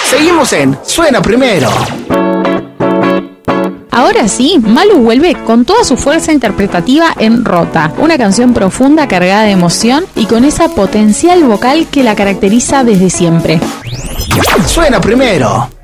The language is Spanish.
Seguimos en Suena Primero. Ahora sí, Malú vuelve con toda su fuerza interpretativa en Rota, una canción profunda cargada de emoción y con esa potencial vocal que la caracteriza desde siempre. Suena Primero.